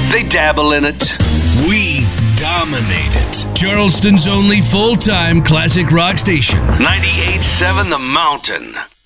They dabble in it. We dominate it. Charleston's only full-time classic rock station. 98.7 The Mountain.